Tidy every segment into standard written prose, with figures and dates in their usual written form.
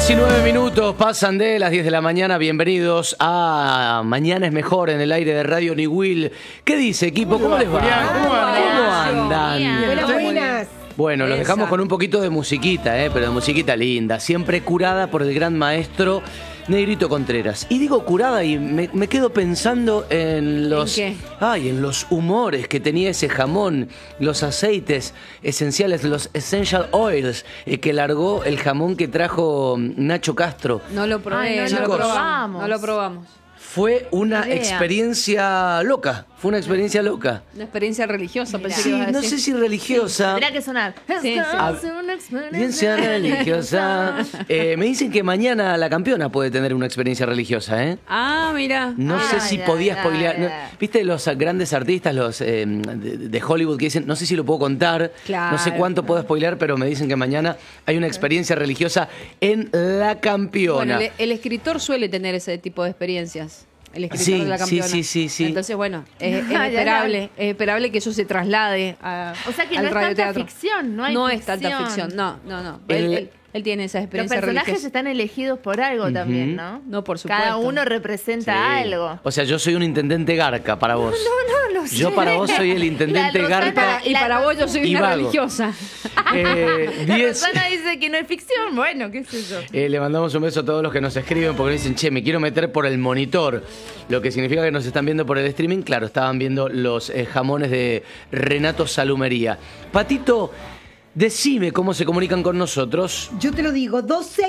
19 minutos pasan de las 10 de la mañana. Bienvenidos a Mañana es Mejor en el aire de Radio Niwil. ¿Qué dice, equipo? ¿Cómo les va? ¿Cómo andan? Buenas. Bueno, los dejamos con un poquito de musiquita, pero de musiquita linda. Siempre curada por el gran maestro Negrito Contreras. Y digo curada y me quedo pensando en los... ¿En qué? Ay, en los humores que tenía ese jamón, los aceites esenciales, los essential oils que largó el jamón que trajo Nacho Castro. No lo probé, no lo probamos. No lo probamos. Fue una Idea. experiencia loca. Fue una experiencia loca. Una experiencia religiosa, pensé que Sí, ibas a no decir. sé si religiosa. Tendría que sonar. Sí, sí. Una Experiencia religiosa. Me dicen que mañana la campeona puede tener una experiencia religiosa, ¿eh? Ah, mira. No sé si podía spoilear. No, mira. ¿Viste los grandes artistas, los de Hollywood que dicen, no sé si lo puedo contar, Claro. no sé cuánto puedo spoilear, pero me dicen que mañana hay una experiencia religiosa en la campeona? Bueno, el escritor suele tener ese tipo de experiencias. El escritor Sí, de la campeona. sí. Entonces, bueno, es Ya, esperable que eso se traslade O sea que al no es tanta radioteatro. ficción, no hay No es ficción. tanta ficción, no. El- Él tiene esa Los experiencia personajes religiosa. están elegidos por algo también, ¿no? No, por supuesto. Cada uno representa Sí. algo. O sea, yo soy un intendente garca para vos. No lo sé. Yo para vos soy el intendente La Rosana- garca. Y para vos yo soy Y una vago. religiosa. La 10. Rosana dice que no es ficción. Bueno, qué sé yo. Le mandamos un beso a todos los que nos escriben porque dicen, che, me quiero meter por el monitor. Lo que significa que nos están viendo por el streaming. Claro, estaban viendo los jamones de Renato Salumería. Patito, decime cómo se comunican con nosotros. Yo te lo digo,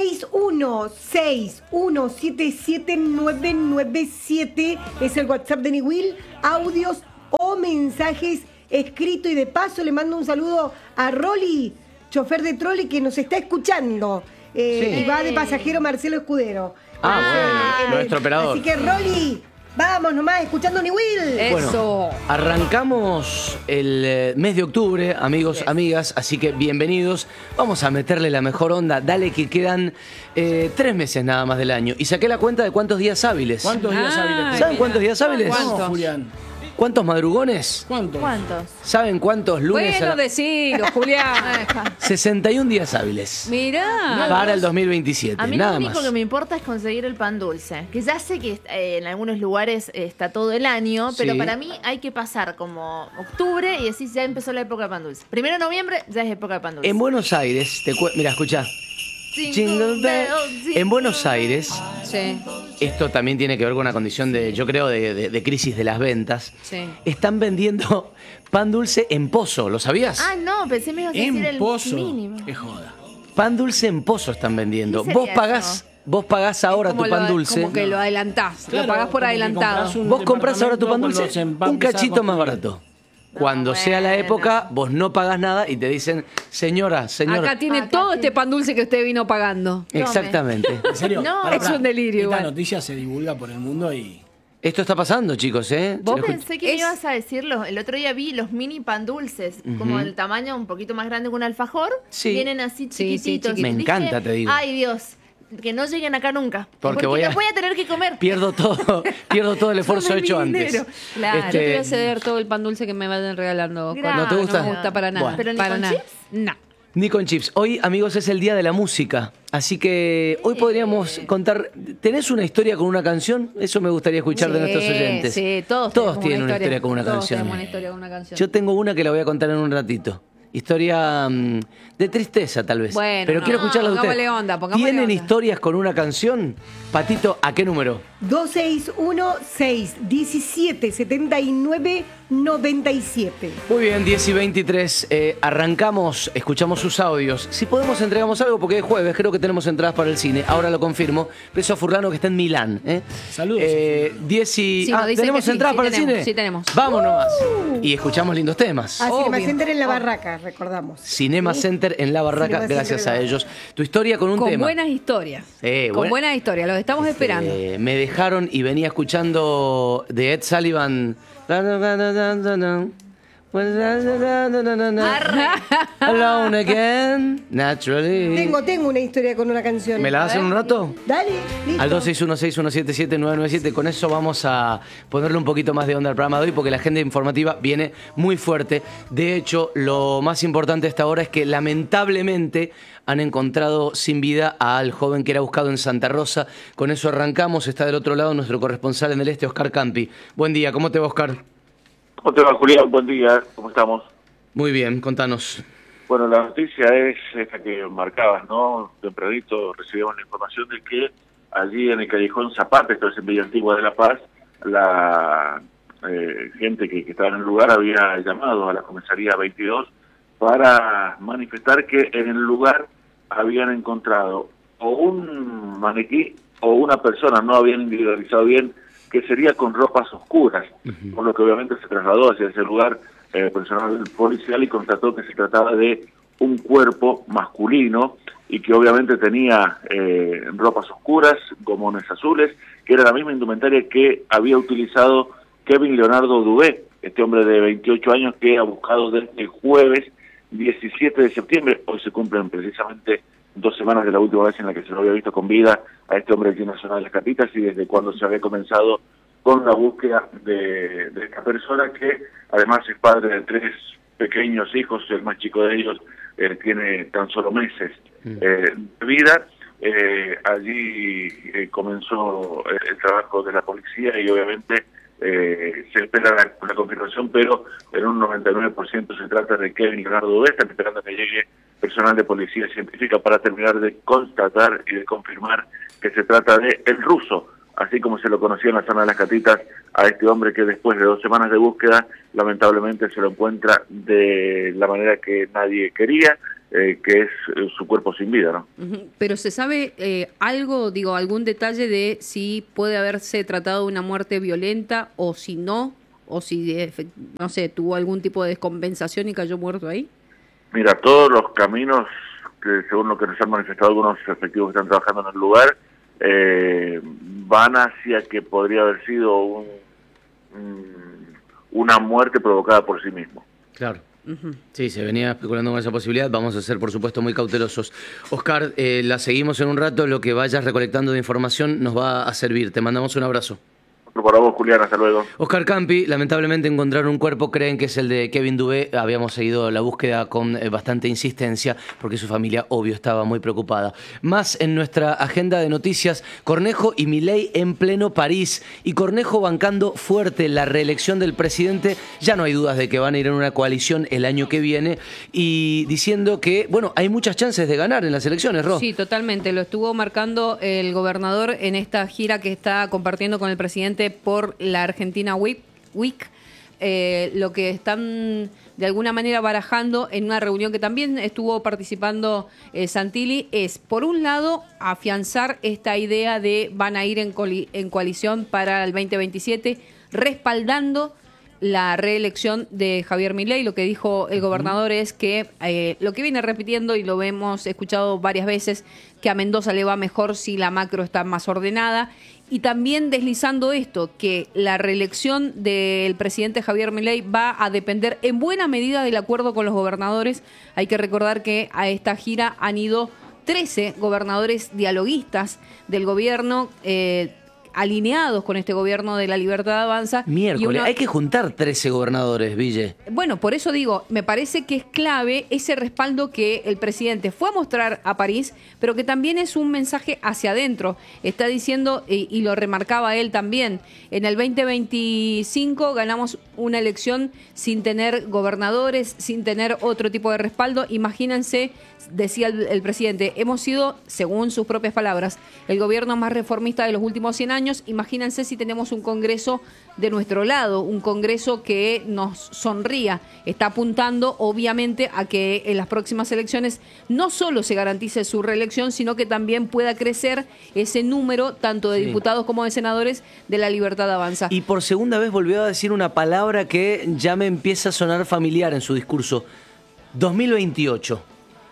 261-6177-997 es el WhatsApp de Niwil, audios o mensajes escritos. Y de paso le mando un saludo a Rolly, chofer de trolley que nos está escuchando. Y va de pasajero Marcelo Escudero. Bueno, nuestro operador. Así que Rolly, vamos nomás, escuchando Niwil. Bueno, Eso. arrancamos el mes de octubre, amigos, amigas, así que bienvenidos. Vamos a meterle la mejor onda. Dale que quedan 3 meses nada más del año. Y saqué la cuenta de cuántos días hábiles. ¿Cuántos días hábiles? ¿Saben cuántos días hábiles? ¿Cuántos? No, Julián. ¿Cuántos madrugones? ¿Cuántos? ¿Cuántos? ¿Saben cuántos lunes? Bueno, decilo, Julián. 61 días hábiles. Mirá. Para el 2027, A mí nada lo único más. que me importa es conseguir el pan dulce. Que ya sé que en algunos lugares está todo el año, pero Sí. para mí hay que pasar como octubre y decir ya empezó la época de pan dulce. Primero de noviembre ya es época de pan dulce. En Buenos Aires, mira, escuchá. Jingle Bell. En Buenos Aires, Sí, esto también tiene que ver con una condición de, yo creo, de crisis de las ventas. sí. Están vendiendo pan dulce en Pozo, ¿lo sabías? Ah, no, pensé me ibas a decir En el Pozo. mínimo. Qué joda. Pan dulce en Pozo están vendiendo. ¿Qué Vos sería pagás, vos pagás ahora tu Como pan lo- dulce. Como que lo adelantás. Claro, lo pagás por como que adelantado. compras un Vos comprás ahora tu pan departamento dulce cuando se un empieza a cachito más construir. barato. Cuando sea la bueno. época, vos no pagás nada y te dicen, señora, señor. Acá tiene Acá todo tiene. este pan dulce que usted vino pagando. Exactamente. ¿En serio? No, Pará, es un delirio Esta igual. noticia se divulga por el mundo y... Esto está pasando, chicos, ¿eh? Vos Lo escu- pensé que me Es- ibas a decirlo. El otro día vi los mini pan dulces, como el tamaño un poquito más grande que un alfajor. Sí. Vienen así Sí, sí, chiquititos. Me Y encanta, te digo. Ay, Dios, que no lleguen acá nunca. Porque voy a- los voy a tener que comer. Pierdo todo el esfuerzo Tome mi hecho antes. dinero. Claro. Yo te voy a ceder todo el pan dulce que me vayan regalando. Gracias. ¿No te gusta? No me gusta para nada. Bueno. ¿Pero ni para con nada. chips? No. Ni con chips. Hoy, amigos, es el día de la música. Así que hoy podríamos contar. ¿Tenés una historia con una canción? Eso me gustaría escuchar de nuestros oyentes. Sí, todos tienen una historia con una todos canción. tenemos una historia con una canción. Yo tengo una que la voy a contar en un ratito. Historia de tristeza, tal vez. Bueno, Pero no, quiero escucharla de ustedes. pongámosle onda, pongámosle ¿Tienen onda. historias con una canción? Patito, ¿a qué número? 261-617-7997. Muy bien, 10 y 23. Arrancamos, escuchamos sus audios. Si podemos, entregamos algo porque es jueves. Creo que tenemos entradas para el cine. Ahora lo confirmo. Beso a Furlano que está en Milán. Saludos. 10 y... Sí, nos dice ¿tenemos que sí, entradas sí para tenemos, el cine? sí tenemos. Vamos nomás. Y escuchamos lindos temas. A Cinema Obvio. Center en la Barraca, recordamos. Cinema Center en La Barraca, Cinema gracias Center a en La ellos. Tu historia con un Con tema. buenas historias. Con buena- buenas historias. Los estamos esperando. Me dejaron y venía escuchando de Ed Sullivan. Alone again, naturally. Tengo una historia con una canción. ¿Me la hacen un rato? Dale, listo. Al 261-6177-997. Con eso vamos a ponerle un poquito más de onda al programa de hoy, porque la agenda informativa viene muy fuerte. De hecho, lo más importante hasta ahora es que lamentablemente han encontrado sin vida al joven que era buscado en Santa Rosa. Con eso arrancamos. Está del otro lado nuestro corresponsal en el este, Oscar Campi. Buen día, ¿cómo te va, Oscar? ¿Cómo te va, Julián? Buen día, ¿cómo estamos? Muy bien, contanos. Bueno, la noticia es esta que marcabas, ¿no? Tempranito recibimos la información de que allí en el callejón Zapata, esto es en Villa Antigua de La Paz, la gente que estaba en el lugar había llamado a la comisaría 22 para manifestar que en el lugar habían encontrado o un maniquí o una persona, no habían individualizado bien, que sería con ropas oscuras, por lo que obviamente se trasladó hacia ese lugar personal policial y constató que se trataba de un cuerpo masculino y que obviamente tenía ropas oscuras, gomones azules, que era la misma indumentaria que había utilizado Kevin Leonardo Dubé, este hombre de 28 años que ha buscado desde el jueves 17 de septiembre. Hoy se cumplen precisamente 2 semanas de la última vez en la que se lo había visto con vida a este hombre aquí en la zona de Las Catitas, y desde cuando se había comenzado con la búsqueda de esta persona, que además es padre de 3 pequeños hijos. El más chico de ellos tiene tan solo meses de vida. Allí comenzó el trabajo de la policía y obviamente se espera la confirmación, pero en un 99% se trata de Kevin Leonardo Dubé. Están esperando que llegue personal de policía científica para terminar de constatar y de confirmar que se trata de el ruso, así como se lo conocía en la zona de Las Catitas, a este hombre que después de 2 semanas de búsqueda, lamentablemente se lo encuentra de la manera que nadie quería, que es su cuerpo sin vida, ¿no? Pero ¿se sabe algo, algún detalle de si puede haberse tratado de una muerte violenta o si no? O si, no sé, tuvo algún tipo de descompensación y cayó muerto ahí? Mira, todos los caminos, que según lo que nos han manifestado algunos efectivos que están trabajando en el lugar, van hacia que podría haber sido una muerte provocada por sí mismo. Claro. Sí, se venía especulando con esa posibilidad. Vamos a ser, por supuesto, muy cautelosos. Oscar, la seguimos en un rato. Lo que vayas recolectando de información nos va a servir. Te mandamos un abrazo. Para vos, Julián, hasta luego. Oscar Campi, lamentablemente encontraron un cuerpo, creen que es el de Kevin Dubé. Habíamos seguido la búsqueda con bastante insistencia porque su familia, obvio, estaba muy preocupada. Más en nuestra agenda de noticias, Cornejo y Milei en pleno París. Y Cornejo bancando fuerte la reelección del presidente. Ya no hay dudas de que van a ir en una coalición el año que viene. Y diciendo que, bueno, hay muchas chances de ganar en las elecciones, Ro. Sí, totalmente. Lo estuvo marcando el gobernador en esta gira que está compartiendo con el presidente por la Argentina Week. Lo que están de alguna manera barajando en una reunión que también estuvo participando Santilli es, por un lado, afianzar esta idea de van a ir en coalición para el 2027, respaldando la reelección de Javier Milei. Lo que dijo el gobernador es que lo que viene repitiendo, y lo hemos escuchado varias veces, que a Mendoza le va mejor si la macro está más ordenada, y también deslizando esto, que la reelección del presidente Javier Milei va a depender en buena medida del acuerdo con los gobernadores. Hay que recordar que a esta gira han ido 13 gobernadores dialoguistas del gobierno, alineados con este gobierno de La Libertad Avanza. Miércoles, hay que juntar 13 gobernadores, Ville. Bueno, por eso digo, me parece que es clave ese respaldo que el presidente fue a mostrar a París, pero que también es un mensaje hacia adentro. Está diciendo, y lo remarcaba él también, en el 2025 ganamos una elección sin tener gobernadores, sin tener otro tipo de respaldo. Imagínense, decía el presidente, hemos sido, según sus propias palabras, el gobierno más reformista de los últimos 100 años. Imagínense si tenemos un Congreso de nuestro lado, un Congreso que nos sonría. Está apuntando, obviamente, a que en las próximas elecciones no solo se garantice su reelección, sino que también pueda crecer ese número, tanto de diputados como de senadores, de La Libertad Avanza. Y por segunda vez volvió a decir una palabra que ya me empieza a sonar familiar en su discurso. 2028.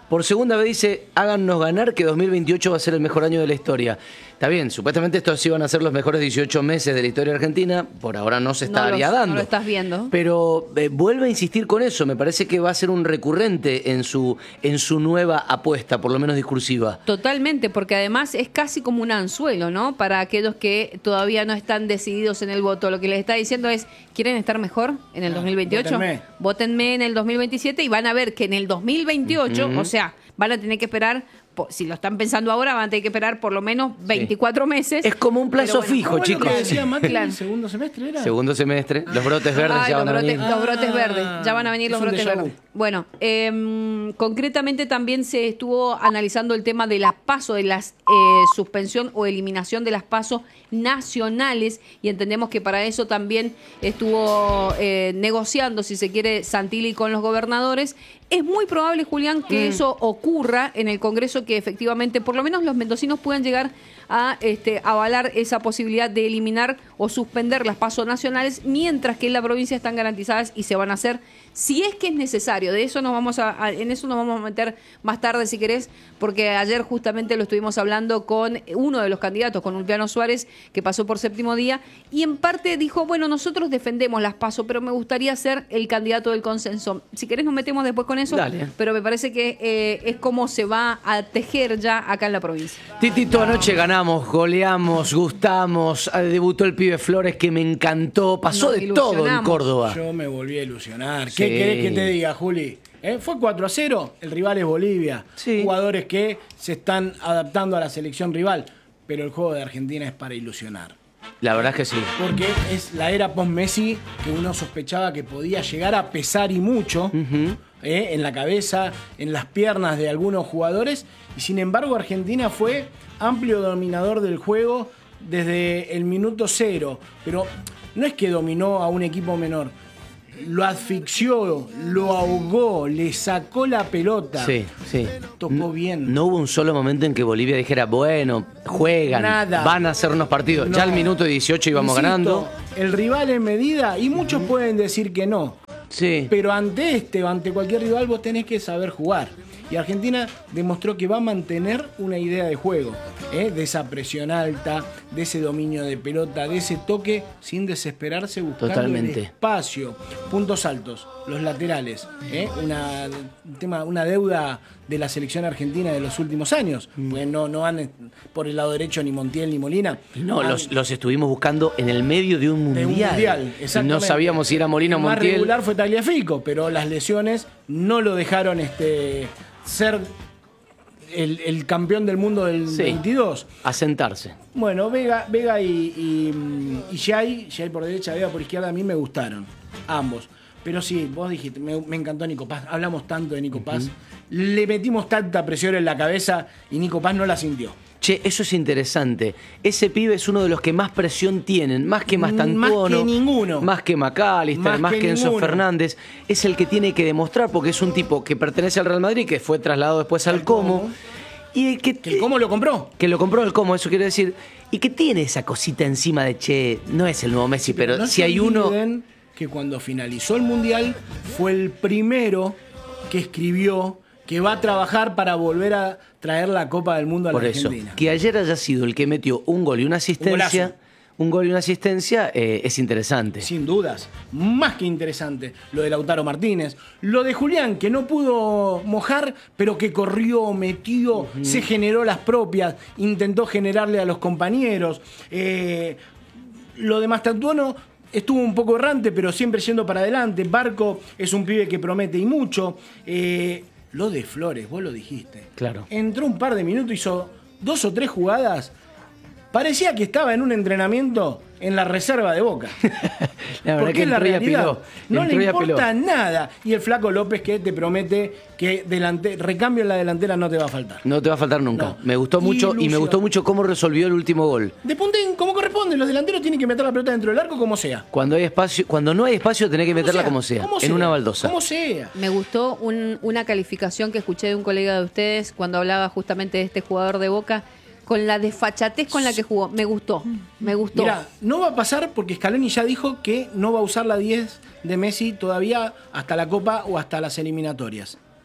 Por segunda vez dice, háganos ganar que 2028 va a ser el mejor año de la historia. Está bien, supuestamente estos sí van a ser los mejores 18 meses de la historia argentina. Por ahora no se estaría dando. No lo estás viendo. Pero vuelve a insistir con eso. Me parece que va a ser un recurrente en su nueva apuesta, por lo menos discursiva. Totalmente, porque además es casi como un anzuelo, ¿no? Para aquellos que todavía no están decididos en el voto. Lo que les está diciendo es, ¿quieren estar mejor en el 2028? Vótenme en el 2027 y van a ver que en el 2028, o sea, van a tener que esperar, si lo están pensando ahora, van a tener que esperar por lo menos 24 meses. Es como un plazo fijo, ¿Cómo chicos. lo que decía Macri, Claro. el segundo semestre era? Segundo semestre, los brotes verdes ya van a venir. Los brotes verdes, ya van a venir Es los un brotes déjà vu. verdes. Bueno, concretamente también se estuvo analizando el tema de las PASO, de la suspensión o eliminación de las PASO nacionales, y entendemos que para eso también estuvo negociando, si se quiere, Santilli con los gobernadores. Es muy probable, Julián, que eso ocurra en el Congreso, que efectivamente por lo menos los mendocinos puedan llegar a avalar esa posibilidad de eliminar o suspender las PASO nacionales, mientras que en la provincia están garantizadas y se van a hacer si es que es necesario. De eso en eso nos vamos a meter más tarde, si querés, porque ayer justamente lo estuvimos hablando con uno de los candidatos, con Ulpiano Suárez, que pasó por séptimo día, y en parte dijo, bueno, nosotros defendemos las PASO, pero me gustaría ser el candidato del consenso. Si querés nos metemos después con eso. Dale. Pero me parece que es como se va a tejer ya acá en la provincia. Titito, anoche ganamos, goleamos, gustamos, debutó el pibe Flores, que me encantó, pasó Nos de todo en ilusionamos. Córdoba. Yo me volví a ilusionar. Sí. ¿Qué querés que te diga, Juli? Fue 4-0, el rival es Bolivia. Sí. Jugadores que se están adaptando a la selección rival, pero el juego de Argentina es para ilusionar. La verdad es que sí. Porque es la era post-Messi que uno sospechaba que podía llegar a pesar y mucho en la cabeza, en las piernas de algunos jugadores. Y sin embargo, Argentina fue amplio dominador del juego desde el minuto 0. Pero no es que dominó a un equipo menor. Lo asfixió, lo ahogó, le sacó la pelota. Sí, sí. Tocó bien. No hubo un solo momento en que Bolivia dijera, bueno, juegan, Nada. van a hacernos partidos. No. Ya al minuto 18 íbamos Insisto, ganando. El rival en medida, y muchos pueden decir que no. Sí. Pero ante ante cualquier rival, vos tenés que saber jugar. Y Argentina demostró que va a mantener una idea de juego, de esa presión alta, de ese dominio de pelota, de ese toque sin desesperarse, buscando Totalmente. el espacio. Puntos altos, los laterales, una deuda de la selección argentina de los últimos años. Pues no van por el lado derecho ni Montiel ni Molina. No, los estuvimos buscando en el medio de un mundial. De un mundial, Y exactamente. no sabíamos si era Molina o El más Montiel. regular fue Tagliafico, pero las lesiones no lo dejaron ser el campeón del mundo del Sí. 22. A sentarse. Bueno, Vega y Jay por derecha, Vega por izquierda, a mí me gustaron, ambos. Pero sí, vos dijiste, me encantó Nico Paz, hablamos tanto de Nico Paz, le metimos tanta presión en la cabeza y Nico Paz no la sintió. Che, eso es interesante. Ese pibe es uno de los que más presión tienen, más que Mastantuono, Más que ninguno. más que McAllister, más que Enzo ninguno. Fernández. Es el que tiene que demostrar, porque es un tipo que pertenece al Real Madrid, que fue trasladado después al Como. Y Que el Como lo compró. Que lo compró el Como, eso quiere decir. Y que tiene esa cosita encima de, che, no es el nuevo Messi, pero no si se hay uno... olviden que cuando finalizó el Mundial fue el primero que escribió que va a trabajar para volver a traer la Copa del Mundo a Por la eso, Argentina. que ayer haya sido el que metió un gol y una asistencia, golazo. un gol y una asistencia, es interesante. Sin dudas, más que interesante. Lo de Lautaro Martínez, lo de Julián, que no pudo mojar, pero que corrió, metió, se generó las propias, intentó generarle a los compañeros. Lo de Mastantuono estuvo un poco errante, pero siempre yendo para adelante. Barco es un pibe que promete y mucho. Lo de Flores, vos lo dijiste. Claro. Entró un par de minutos, hizo 2 o 3 jugadas. Parecía que estaba en un entrenamiento en la reserva de Boca. La verdad Porque que es la entró y realidad. apeló. No Entró y le apeló. importa nada. Y el flaco López que te promete que recambio en la delantera no te va a faltar. No te va a faltar nunca. No. Me gustó mucho y me Ilusión. gustó mucho cómo resolvió el último gol. De puntín, como corresponde. Los delanteros tienen que meter la pelota dentro del arco como sea. Cuando hay espacio, cuando no hay espacio tenés que meterla como sea, en una baldosa. Como sea. Me gustó una calificación que escuché de un colega de ustedes cuando hablaba justamente de este jugador de Boca, con la desfachatez con la que jugó. Me gustó. Mira, no va a pasar porque Scaloni ya dijo que no va a usar la 10 de Messi todavía hasta la Copa o hasta las eliminatorias.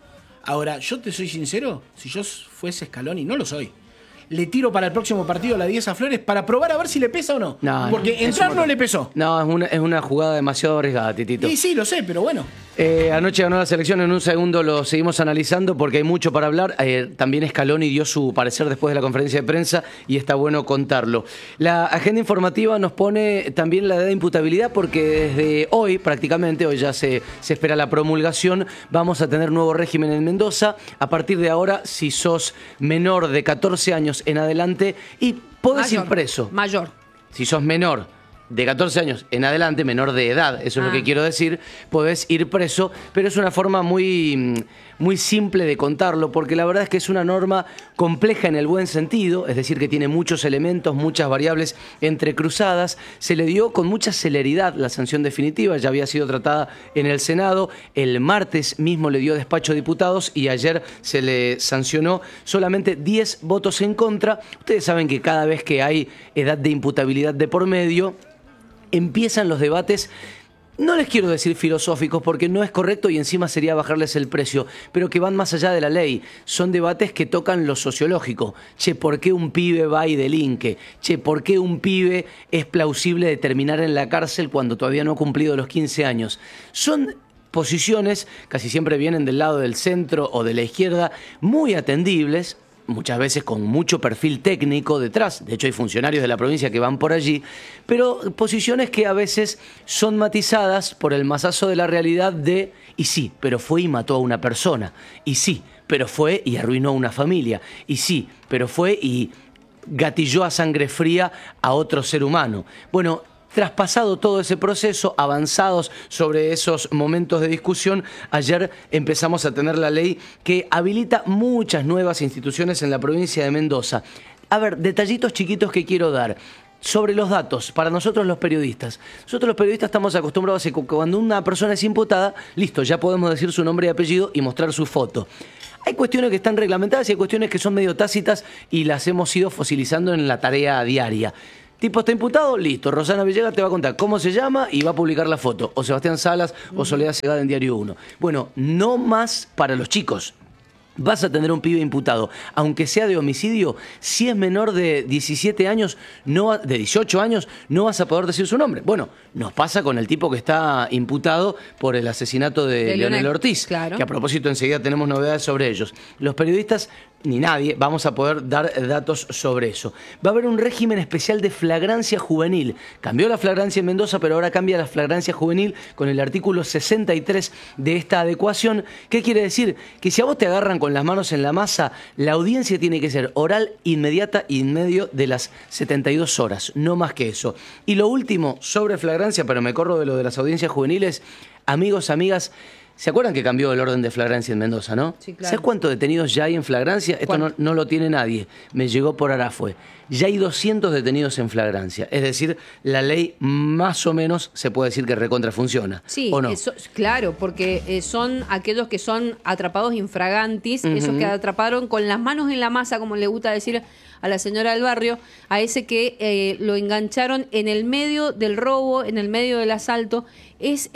Ahora, yo te soy sincero, si yo fuese Scaloni, no lo soy. Le tiro para el próximo partido la 10 a Flores para probar a ver si le pesa o no. Porque entrar no le pesó. No, es una jugada demasiado arriesgada, Titito. Sí, lo sé, pero bueno. Anoche ganó la selección, en un segundo lo seguimos analizando porque hay mucho para hablar. También Scaloni dio su parecer después de la conferencia de prensa y está bueno contarlo. La agenda informativa nos pone también la edad de imputabilidad porque desde hoy, prácticamente, hoy ya se espera la promulgación, vamos a tener nuevo régimen en Mendoza. A partir de ahora, si sos menor de 14 años en adelante y podés ir preso. Mayor. Si sos menor de 14 años en adelante, menor de edad, eso es lo que quiero decir, podés ir preso, pero es una forma muy simple de contarlo, porque la verdad es que es una norma compleja en el buen sentido, es decir, que tiene muchos elementos, muchas variables entrecruzadas. Se le dio con mucha celeridad la sanción definitiva, ya había sido tratada en el Senado, el martes mismo le dio despacho a diputados y ayer se le sancionó solamente 10 votos en contra. Ustedes saben que cada vez que hay edad de imputabilidad de por medio, empiezan los debates, no les quiero decir filosóficos porque no es correcto y encima sería bajarles el precio, pero que van más allá de la ley. Son debates que tocan lo sociológico. Che, ¿por qué un pibe va y delinque? Che, ¿por qué un pibe es plausible de terminar en la cárcel cuando todavía no ha cumplido los 15 años? Son posiciones, casi siempre vienen del lado del centro o de la izquierda, muy atendibles, muchas veces con mucho perfil técnico detrás, de hecho hay funcionarios de la provincia que van por allí, pero posiciones que a veces son matizadas por el mazazo de la realidad de, y sí, pero fue y mató a una persona, y sí, pero fue y arruinó a una familia, y sí, pero fue y gatilló a sangre fría a otro ser humano. Bueno, traspasado todo ese proceso, avanzados sobre esos momentos de discusión, ayer empezamos a tener la ley que habilita muchas nuevas instituciones en la provincia de Mendoza. A ver, detallitos chiquitos que quiero dar. Sobre los datos, para nosotros los periodistas. Nosotros los periodistas estamos acostumbrados a que cuando una persona es imputada, listo, ya podemos decir su nombre y apellido y mostrar su foto. Hay cuestiones que están reglamentadas y hay cuestiones que son medio tácitas y las hemos ido fosilizando en la tarea diaria. Tipo está imputado, listo. Rosana Villegas te va a contar cómo se llama y va a publicar la foto. O Sebastián Salas o Soledad Segada en Diario 1. Bueno, no más para los chicos. Vas a tener un pibe imputado, aunque sea de homicidio, si es menor de 17 años, de 18 años, no vas a poder decir su nombre. Bueno, nos pasa con el tipo que está imputado por el asesinato de Leonel Ortiz, claro. Que a propósito enseguida tenemos novedades sobre ellos. Los periodistas, ni nadie, vamos a poder dar datos sobre eso. Va a haber un régimen especial de flagrancia juvenil. Cambió la flagrancia en Mendoza, pero ahora cambia la flagrancia juvenil con el artículo 63 de esta adecuación. ¿Qué quiere decir? Que si a vos te agarran con las manos en la masa, la audiencia tiene que ser oral, inmediata y en medio de las 72 horas, no más que eso. Y lo último, sobre flagrancia, pero me corro de lo de las audiencias juveniles, amigos, amigas, ¿se acuerdan que cambió el orden de flagrancia en Mendoza, no? Sí, claro. ¿Sabes cuántos detenidos ya hay en flagrancia? Esto no lo tiene nadie. Me llegó por Arafue. Ya hay 200 detenidos en flagrancia. Es decir, la ley más o menos se puede decir que recontra funciona. Sí, ¿o no? Claro, porque son aquellos que son atrapados infragantis, esos que atraparon con las manos en la masa, como le gusta decir a la señora del barrio, a ese que lo engancharon en el medio del robo, en el medio del asalto. Es,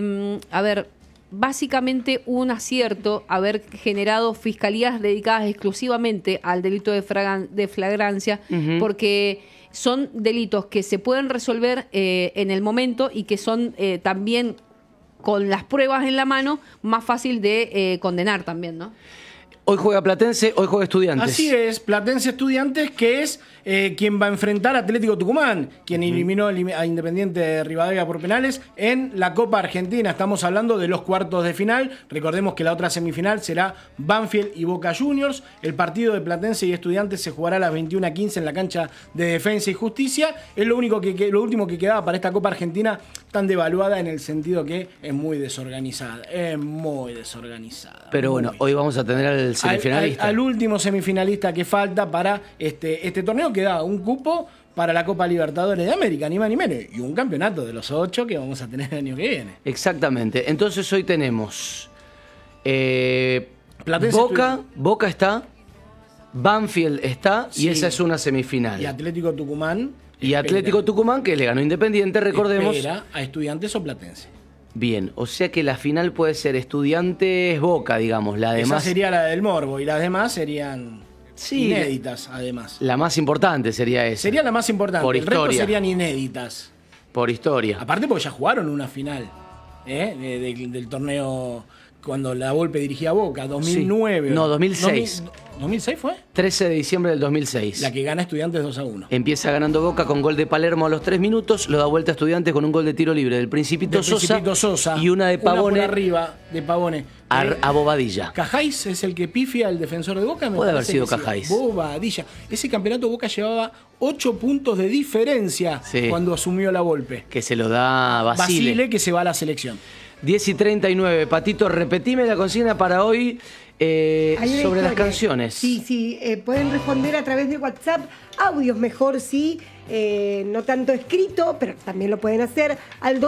básicamente un acierto haber generado fiscalías dedicadas exclusivamente al delito de flagrancia, porque son delitos que se pueden resolver en el momento y que son también, con las pruebas en la mano, más fácil de condenar también, ¿no? Hoy juega Platense, hoy juega Estudiantes. Así es, Platense Estudiantes, que es quien va a enfrentar a Atlético Tucumán, quien eliminó a Independiente de Rivadavia por penales en la Copa Argentina. Estamos hablando de los cuartos de final. Recordemos que la otra semifinal será Banfield y Boca Juniors. El partido de Platense y Estudiantes se jugará a las 21:15 en la cancha de Defensa y Justicia. Es lo último que quedaba para esta Copa Argentina, tan devaluada en el sentido que es muy desorganizada. Pero bueno, hoy vamos a tener al semifinalista. Al último semifinalista que falta para este torneo, que da un cupo para la Copa Libertadores de América, ni más ni menos, y un campeonato de los 8 que vamos a tener el año que viene. Exactamente. Entonces hoy tenemos Platense Boca está, Banfield está, sí, y esa es una semifinal. Y Atlético Tucumán. Y Atlético Tucumán, que le ganó Independiente, recordemos. Espera a Estudiantes o Platense. Bien, o sea que la final puede ser Estudiantes Boca, digamos. La Esa demás sería la del morbo y las demás serían Sí, inéditas, además. la más importante sería esa. Sería la más importante. Por El resto historia. serían inéditas. Por historia. Aparte porque ya jugaron una final del torneo cuando la Volpe dirigía a Boca, 2009. Sí. No, 2006. ¿2006 fue? 13 de diciembre del 2006. La que gana Estudiantes 2-1. Empieza ganando Boca con gol de Palermo a los 3 minutos, lo da vuelta a Estudiantes con un gol de tiro libre del Principito, Sosa, y una de Pavone por arriba de Pavone. a Bobadilla. Cajáis es el que pifia al defensor de Boca. Puede haber parece sido que sí. Cajáis. Bobadilla. Ese campeonato Boca llevaba 8 puntos de diferencia cuando asumió la Volpe. Que se lo da Basile. Que se va a la selección. 10:39. Patito, repetime la consigna para hoy sobre las canciones. Sí, pueden responder a través de WhatsApp, audios mejor, sí, no tanto escrito, pero también lo pueden hacer al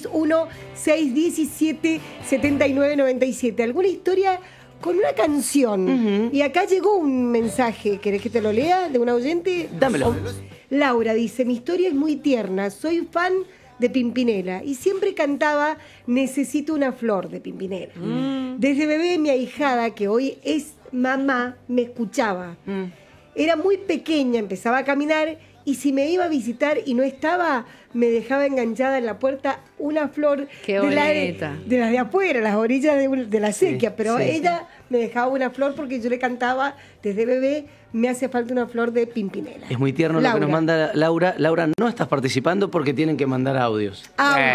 261-617-7997. ¿Alguna historia con una canción? Y acá llegó un mensaje, ¿querés que te lo lea? ¿De un oyente? Dámelo. Laura dice, mi historia es muy tierna, soy fan de Pimpinela y siempre cantaba Necesito una flor de Pimpinela. Desde bebé mi ahijada, que hoy es mamá, me escuchaba. Era muy pequeña, empezaba a caminar y si me iba a visitar y no estaba, me dejaba enganchada en la puerta una flor Qué de bonita. de las de afuera, las orillas de la sequía, Sí, pero sí, ella me dejaba una flor porque yo le cantaba desde bebé, me hace falta una flor de Pimpinela. Es muy tierno lo que nos manda Laura. Laura, no estás participando porque tienen que mandar audios.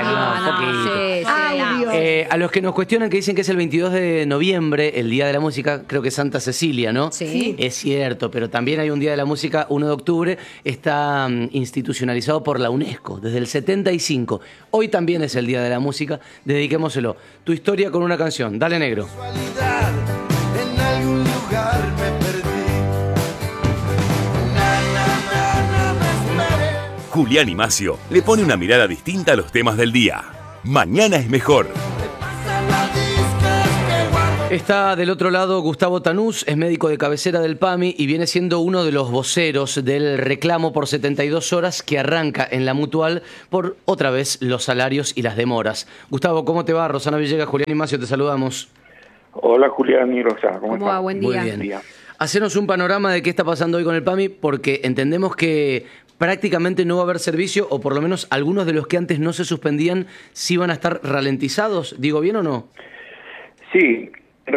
Audios. A los que nos cuestionan, que dicen que es el 22 de noviembre, el Día de la Música, creo que es Santa Cecilia, ¿no? Sí. Es cierto, pero también hay un Día de la Música, 1 de octubre, está institucionalizado por la UNESCO desde el 75. Hoy también es el Día de la Música, dediquémoselo. Tu historia con una canción, dale negro. En algún lugar me perdí. Julián y Macio le pone una mirada distinta a los temas del día. Mañana es mejor. Está del otro lado Gustavo Tanús, es médico de cabecera del PAMI y viene siendo uno de los voceros del reclamo por 72 horas que arranca en la Mutual por otra vez los salarios y las demoras. Gustavo, ¿cómo te va? Rosana Villegas, Julián y Macio, te saludamos. Hola Julián y Rosa, ¿cómo ¿Cómo va? están? Buen Muy día. bien. Hacenos un panorama de qué está pasando hoy con el PAMI, porque entendemos que prácticamente no va a haber servicio, o por lo menos algunos de los que antes no se suspendían sí van a estar ralentizados. ¿Digo bien o no? Sí.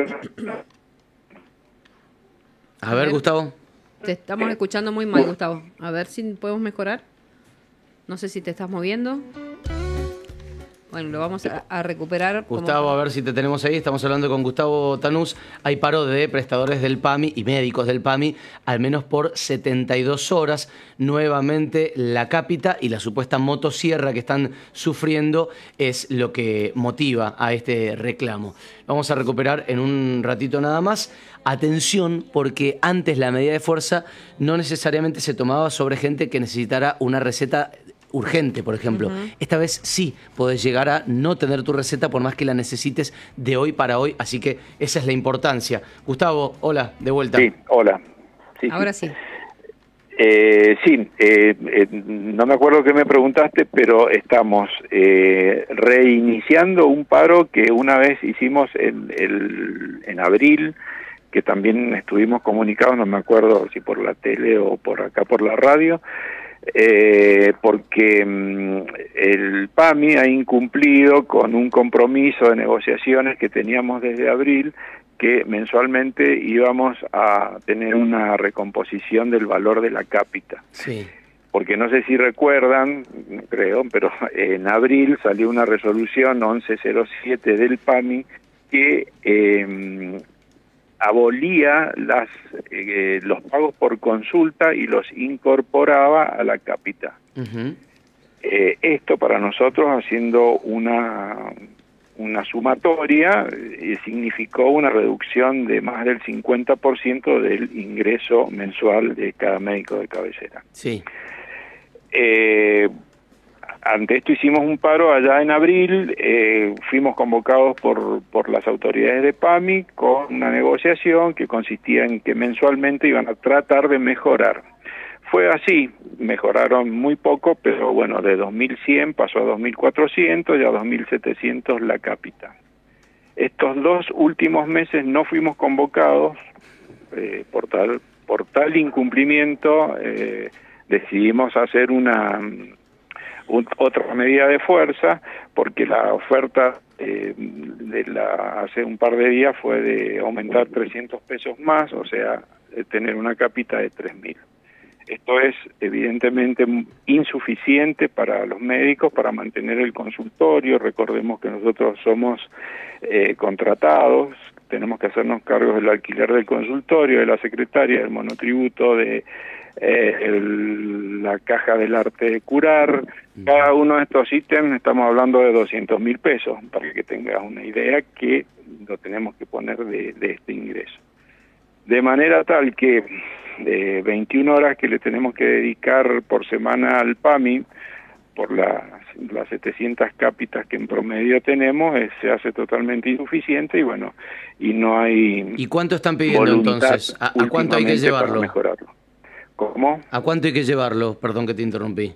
A ver, Gustavo. Te estamos escuchando muy mal, Gustavo. A ver si podemos mejorar. No sé si te estás moviendo. Bueno, lo vamos a recuperar. Gustavo, a ver si te tenemos ahí. Estamos hablando con Gustavo Tanús. Hay paro de prestadores del PAMI y médicos del PAMI, al menos por 72 horas. Nuevamente, la cápita y la supuesta motosierra que están sufriendo es lo que motiva a este reclamo. Vamos a recuperar en un ratito nada más. Atención, porque antes la medida de fuerza no necesariamente se tomaba sobre gente que necesitara una receta urgente, por ejemplo. Esta vez sí podés llegar a no tener tu receta por más que la necesites de hoy para hoy, así que esa es la importancia. Gustavo, hola, de vuelta. Sí, hola. Sí, Ahora sí. No me acuerdo qué me preguntaste, pero estamos reiniciando un paro que una vez hicimos en abril, que también estuvimos comunicados, no me acuerdo si por la tele o por acá por la radio, porque el PAMI ha incumplido con un compromiso de negociaciones que teníamos desde abril, que mensualmente íbamos a tener una recomposición del valor de la cápita. Sí. Porque no sé si recuerdan, creo, pero en abril salió una resolución 1107 del PAMI que abolía los pagos por consulta y los incorporaba a la cápita. Esto para nosotros, haciendo una sumatoria, significó una reducción de más del 50% del ingreso mensual de cada médico de cabecera. Sí. Ante esto hicimos un paro allá en abril, fuimos convocados por las autoridades de PAMI con una negociación que consistía en que mensualmente iban a tratar de mejorar. fue así, mejoraron muy poco, pero bueno, de 2.100 pasó a 2.400 y a 2.700 la cápita. Estos 2 últimos meses no fuimos convocados por tal incumplimiento, decidimos hacer otra medida de fuerza, porque la oferta hace un par de días fue de aumentar 300 pesos más, o sea, tener una cápita de 3.000. Esto es evidentemente insuficiente para los médicos para mantener el consultorio. Recordemos que nosotros somos contratados, tenemos que hacernos cargo del alquiler del consultorio, de la secretaria, del monotributo, de la caja del arte de curar. Cada uno de estos ítems estamos hablando de 200.000 pesos, para que tengas una idea que lo tenemos que poner de este ingreso. De manera tal que 21 horas que le tenemos que dedicar por semana al PAMI, por las 700 cápitas que en promedio tenemos, se hace totalmente insuficiente y bueno, y no hay... ¿Y cuánto están pidiendo entonces? ¿A cuánto hay que llevarlo? Para mejorarlo. ¿Cómo? ¿A cuánto hay que llevarlo? Perdón que te interrumpí.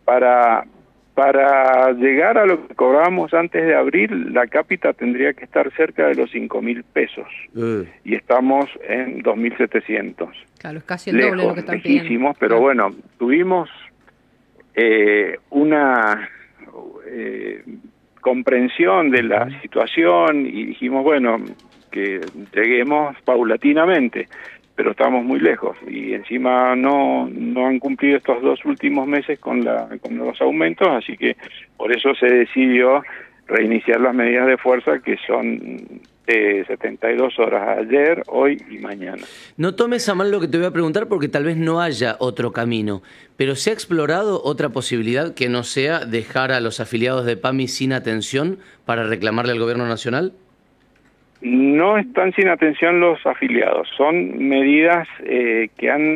Para llegar a lo que cobrábamos antes de abril, la cápita tendría que estar cerca de los 5.000 pesos. Y estamos en 2.700. Claro, es casi el doble de lo que están pidiendo. Pero bueno, tuvimos una comprensión de la situación y dijimos, bueno, que lleguemos paulatinamente, pero estamos muy lejos y encima no han cumplido estos 2 últimos meses con los aumentos, así que por eso se decidió reiniciar las medidas de fuerza, que son 72 horas, ayer, hoy y mañana. No tomes a mal lo que te voy a preguntar, porque tal vez no haya otro camino, pero ¿se ha explorado otra posibilidad que no sea dejar a los afiliados de PAMI sin atención para reclamarle al gobierno nacional? No están sin atención los afiliados, son medidas que han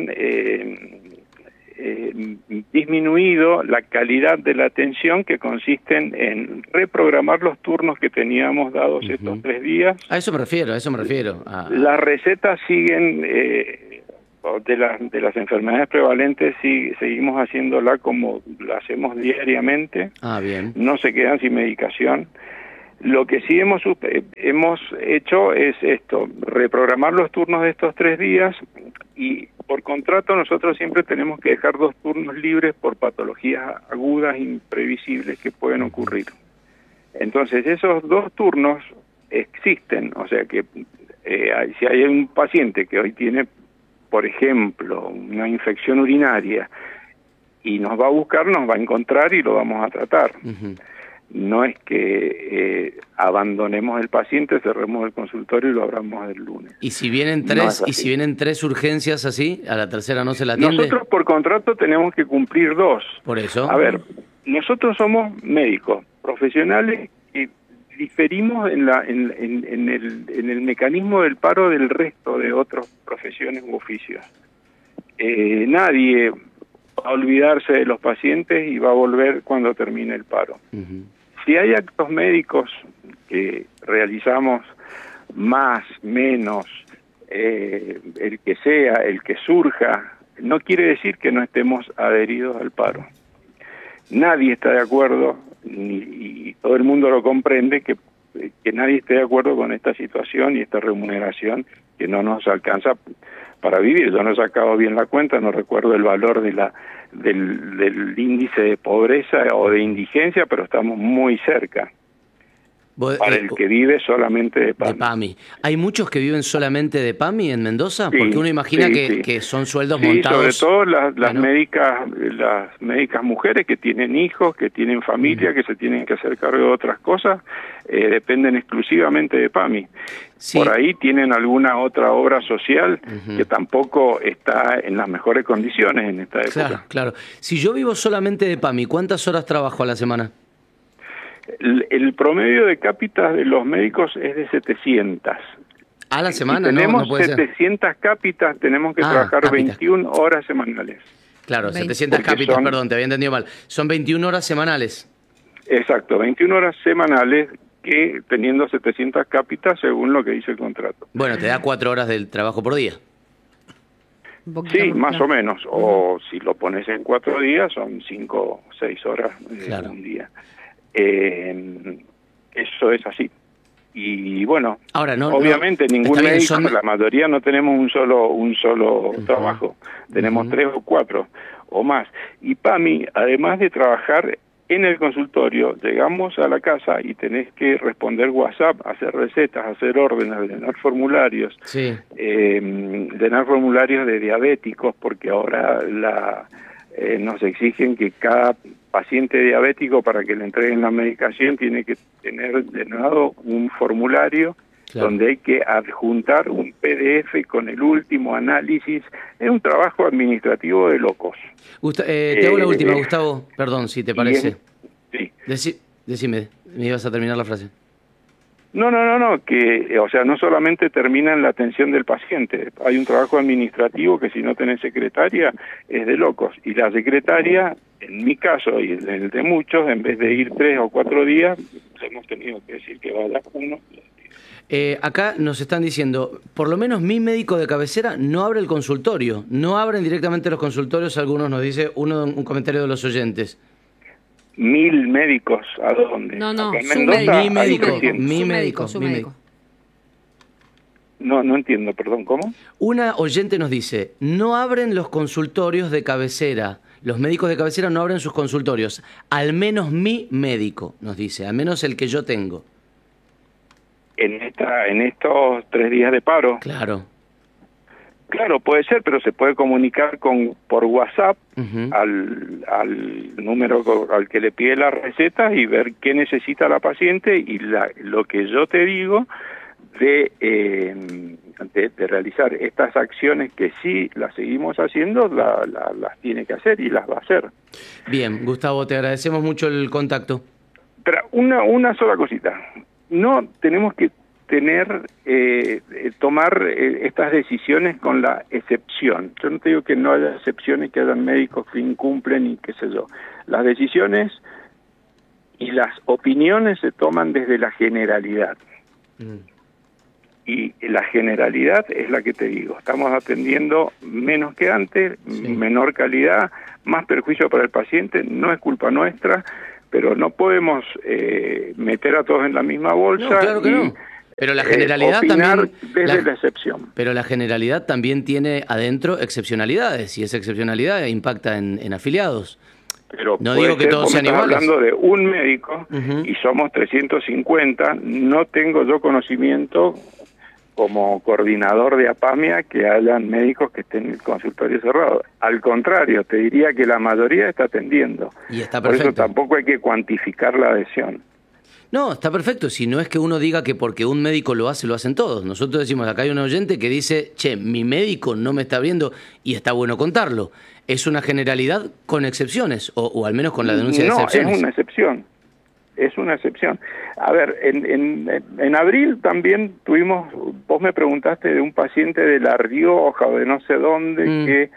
disminuido la calidad de la atención, que consisten en reprogramar los turnos que teníamos dados estos 3 días. A eso me refiero. Las recetas siguen, de las enfermedades prevalentes, seguimos haciéndola como la hacemos diariamente. Bien. No se quedan sin medicación. Lo que sí hemos hecho es esto, reprogramar los turnos de estos 3 días, y por contrato nosotros siempre tenemos que dejar 2 turnos libres por patologías agudas imprevisibles que pueden ocurrir. Entonces esos 2 turnos existen, o sea que si hay un paciente que hoy tiene, por ejemplo, una infección urinaria y nos va a buscar, nos va a encontrar y lo vamos a tratar. No es que abandonemos el paciente, cerremos el consultorio y lo abramos el lunes. ¿Y si vienen 3 urgencias así, a la tercera no se la atiende? Nosotros por contrato tenemos que cumplir 2. Por eso. A ver, nosotros somos médicos profesionales y diferimos en el mecanismo del paro del resto de otras profesiones u oficios. Nadie va a olvidarse de los pacientes y va a volver cuando termine el paro. Si hay actos médicos que realizamos más, menos, el que sea, el que surja, no quiere decir que no estemos adheridos al paro. Nadie está de acuerdo, y todo el mundo lo comprende, que nadie esté de acuerdo con esta situación y esta remuneración que no nos alcanza para vivir. Yo no he sacado bien la cuenta, no recuerdo el valor del índice de pobreza o de indigencia, pero estamos muy cerca. Para el que vive solamente de PAMI. ¿Hay muchos que viven solamente de PAMI en Mendoza? Porque uno imagina que son sueldos montados. Sobre todo las médicas mujeres que tienen hijos, que tienen familia, que se tienen que hacer cargo de otras cosas, dependen exclusivamente de PAMI. Por ahí tienen alguna otra obra social que tampoco está en las mejores condiciones en esta época. Claro. Si yo vivo solamente de PAMI, ¿cuántas horas trabajo a la semana? El promedio de cápitas de los médicos es de 700. ¿A la semana? Si tenemos no puede 700 cápitas, tenemos que trabajar 21 horas semanales. Claro, 700 cápitas, perdón, te había entendido mal. Son 21 horas semanales. Exacto, 21 horas semanales, que teniendo 700 cápitas según lo que dice el contrato. Bueno, te da 4 horas del trabajo por día. Un poquito Sí, más claro. o menos. O si lo pones en 4 días, son 5 o 6 horas Claro. un día. Eso es así. Y bueno, Ahora, obviamente está ningún bien, médico, son- la mayoría no tenemos un solo trabajo, tenemos 3 o 4 o más. Y PAMI, además de trabajar en el consultorio, llegamos a la casa y tenés que responder WhatsApp, hacer recetas, hacer órdenes, llenar formularios, Sí. llenar formularios de diabéticos, porque ahora nos exigen que cada paciente diabético, para que le entreguen la medicación, tiene que tener llenado un formulario. Claro. Donde hay que adjuntar un PDF con el último análisis. Es un trabajo administrativo de locos. Te hago la última, Gustavo. Perdón, si te parece. Sí. Decime, me ibas a terminar la frase. No, que, o sea, no solamente termina en la atención del paciente, hay un trabajo administrativo que si no tenés secretaria es de locos, y la secretaria, en mi caso y en el de muchos, en vez de ir 3 o 4 días, hemos tenido que decir que vaya 1. Acá nos están diciendo, por lo menos mi médico de cabecera no abre el consultorio, no abren directamente los consultorios, algunos nos dice, un comentario de los oyentes. 1000 médicos, ¿a dónde? No, Acá en su Mendoza médico. hay Mi médico, 300. mi Su médico, su mi médico. No entiendo, perdón, ¿cómo? Una oyente nos dice, no abren los consultorios de cabecera, los médicos de cabecera no abren sus consultorios, al menos mi médico, nos dice, al menos el que yo tengo. En estos 3 días de paro. Claro. Claro, puede ser, pero se puede comunicar por WhatsApp Ujú. al número al que le pide la receta y ver qué necesita la paciente y lo que yo te digo de realizar estas acciones que sí las seguimos haciendo, las tiene que hacer y las va a hacer. Bien, Gustavo, te agradecemos mucho el contacto. Pero una sola cosita, no tenemos que tomar estas decisiones con la excepción. Yo no te digo que no haya excepciones, que hayan médicos que incumplen y qué sé yo. Las decisiones y las opiniones se toman desde la generalidad. Y la generalidad es la que te digo. Estamos atendiendo menos que antes, menor calidad, más perjuicio para el paciente, no es culpa nuestra, pero no podemos meter a todos en la misma bolsa. No, claro que no. Pero la generalidad opinar también... desde la excepción. Pero la generalidad también tiene adentro excepcionalidades, y esa excepcionalidad impacta en afiliados. Pero no puede digo que ser, todos vos me sean estás iguales. hablando de un médico Ujú. y somos 350, no tengo yo conocimiento como coordinador de APAMIA que hayan médicos que estén en el consultorio cerrado. Al contrario, te diría que la mayoría está atendiendo. Y está Por eso perfecto. tampoco hay que cuantificar la adhesión. No, está perfecto. Si no es que uno diga que porque un médico lo hace, lo hacen todos. Nosotros decimos, acá hay un oyente que dice, che, mi médico no me está viendo, y está bueno contarlo. Es una generalidad con excepciones, o al menos con la denuncia de excepciones. No, es una excepción. Es una excepción. A ver, en abril también tuvimos, vos me preguntaste de un paciente de La Rioja o de no sé dónde que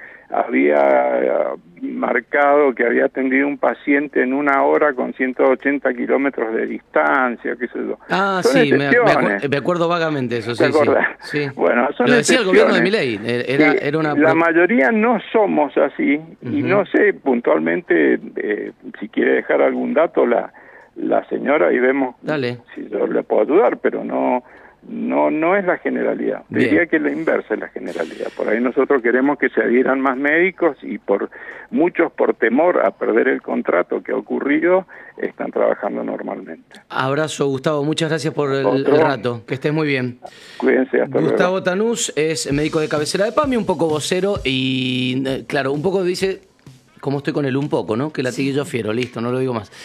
había marcado que había atendido un paciente en 1 hora con 180 kilómetros de distancia, qué sé yo. Ah, Son sí, excepciones. me acuerdo vagamente eso, ¿Te sí, acordás? sí. Bueno, son Lo decía el gobierno de excepciones. Milei, Sí, era una... la mayoría no somos así, y no sé puntualmente, si quiere dejar algún dato la señora y vemos Dale. si yo le puedo ayudar, pero no es la generalidad. Bien. Diría que la inversa es la generalidad. Por ahí nosotros queremos que se adhieran más médicos y muchos por temor a perder el contrato que ha ocurrido están trabajando normalmente. Abrazo, Gustavo. Muchas gracias por el Otro. rato. Que estés muy bien. Cuídense, hasta luego. Gustavo Tanús es médico de cabecera de PAMI, un poco vocero y, claro, un poco dice... Como estoy con él un poco, ¿no? Que latiguillo fiero, listo, no lo digo más.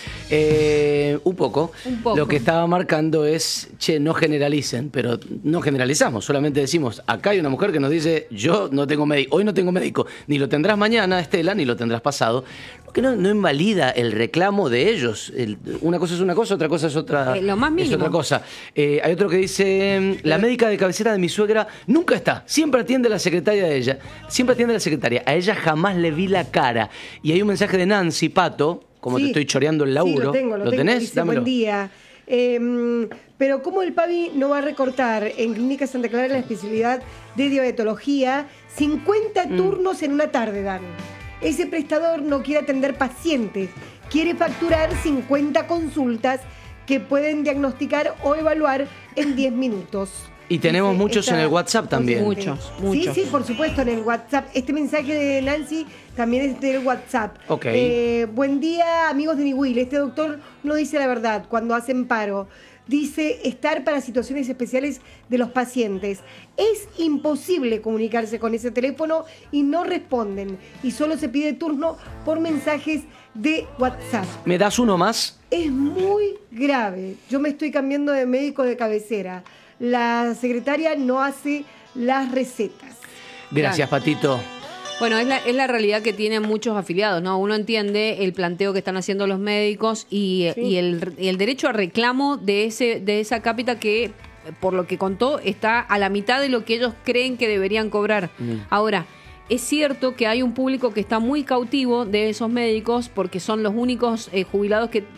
Un poco. Lo que estaba marcando es, che, no generalicen, pero no generalizamos, solamente decimos, acá hay una mujer que nos dice, yo no tengo médico, hoy no tengo médico, ni lo tendrás mañana, Estela, ni lo tendrás pasado, porque no invalida el reclamo de ellos. Una cosa es una cosa, otra cosa es otra, lo más mínimo. es otra cosa. Hay otro que dice, la médica de cabecera de mi suegra nunca está, siempre atiende a la secretaria de ella, siempre atiende a la secretaria, a ella jamás le vi la cara. Y hay un mensaje de Nancy Pato, como Sí. te estoy choreando el laburo. Sí, lo tengo. ¿Lo tenés? Dice, Dámelo. buen día. Pero ¿cómo el PAMI no va a recortar en Clínica Santa Clara la especialidad de diabetología? 50 turnos en una tarde dan. Ese prestador no quiere atender pacientes, quiere facturar 50 consultas que pueden diagnosticar o evaluar en 10 minutos. Y tenemos muchos en el WhatsApp también. Muchos. Sí, por supuesto, en el WhatsApp. Este mensaje de Nancy también es del WhatsApp. Ok. Buen día, amigos de Niwil. Este doctor no dice la verdad cuando hacen paro. Dice estar para situaciones especiales de los pacientes. Es imposible comunicarse con ese teléfono y no responden. Y solo se pide turno por mensajes de WhatsApp. ¿Me das uno más? Es muy grave. Yo me estoy cambiando de médico de cabecera. La secretaria no hace las recetas. Gracias, Patito. Bueno, es la realidad que tienen muchos afiliados, ¿no? Uno entiende el planteo que están haciendo los médicos y el derecho a reclamo de esa cápita que, por lo que contó, está a la mitad de lo que ellos creen que deberían cobrar. Ahora, es cierto que hay un público que está muy cautivo de esos médicos porque son los únicos jubilados que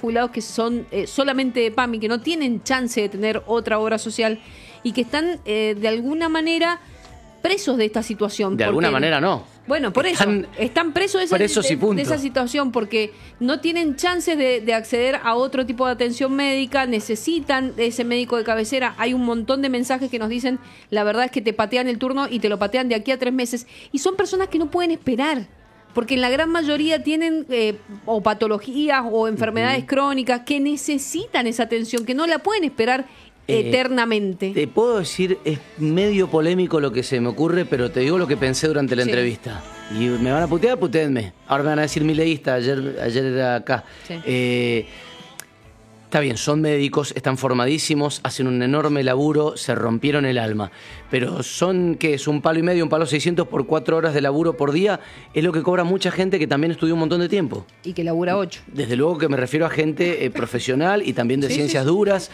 son solamente de PAMI, que no tienen chance de tener otra obra social y que están de alguna manera presos de esta situación. De alguna manera no. Bueno, por eso. Están presos de esa situación porque no tienen chances de acceder a otro tipo de atención médica, necesitan ese médico de cabecera. Hay un montón de mensajes que nos dicen, la verdad es que te patean el turno y te lo patean de aquí a 3 meses. Y son personas que no pueden esperar, porque en la gran mayoría tienen o patologías o enfermedades crónicas que necesitan esa atención, que no la pueden esperar eternamente. Te puedo decir, es medio polémico lo que se me ocurre, pero te digo lo que pensé durante la entrevista. Y me van a putear, putéenme. Ahora me van a decir mileísta, ayer era acá. Sí. Está bien, son médicos, están formadísimos, hacen un enorme laburo, se rompieron el alma. Pero son, ¿qué es? Un palo y medio, un palo 600 por 4 horas de laburo por día. Es lo que cobra mucha gente que también estudió un montón de tiempo. Y que labura 8. Desde luego que me refiero a gente profesional y también de ciencias duras.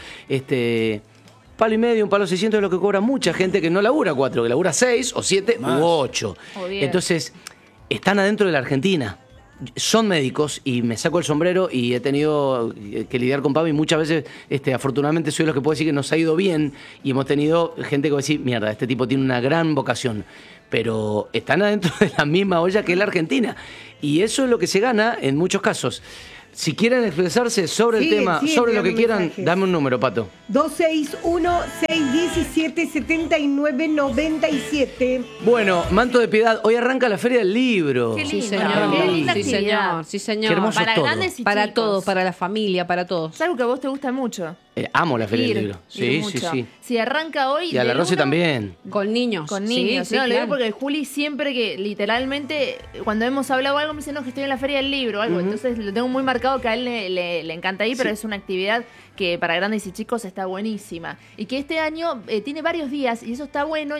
Palo y medio, un palo 600 es lo que cobra mucha gente que no labura 4, que labura 6 o 7 u 8. Entonces, están adentro de la Argentina. Son médicos y me saco el sombrero y he tenido que lidiar con PAMI muchas veces. Afortunadamente soy los que puedo decir que nos ha ido bien y hemos tenido gente que va a decir, mierda, este tipo tiene una gran vocación, pero están adentro de la misma olla que la Argentina y eso es lo que se gana en muchos casos. Si quieren expresarse sobre el tema, sobre lo que quieran, mensajes. Dame un número, Pato. 261-617-7997. Bueno, Manto de Piedad, hoy arranca la Feria del Libro. Qué lindo. Sí, señor. Qué linda Sí, actividad. señor. Qué hermoso Para todo. grandes y Para chicos. todos, para la familia, para todos. Es algo que a vos te gusta mucho. Amo la Feria del Libro. Ir mucho. Si arranca hoy... Y a la Rosy también. Con niños. Con niños, Sí, no, le digo claro. porque Juli siempre que, literalmente, cuando hemos hablado algo, me dice, no, que estoy en la Feria del Libro o algo. Entonces lo tengo muy marcado que a él le encanta ir, pero es una actividad que para grandes y chicos está buenísima. Y que este año tiene varios días y eso está bueno.